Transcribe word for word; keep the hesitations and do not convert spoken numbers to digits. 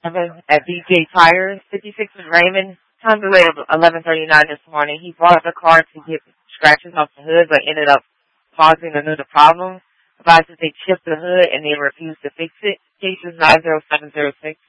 at B J Tires, fifty-six with Raymond. Time delayed of eleven thirty-nine this morning. He brought up the car to get scratches off the hood, but ended up causing another problem. Advised that they chipped the hood and they refused to fix it. Case is nine zero seven zero six.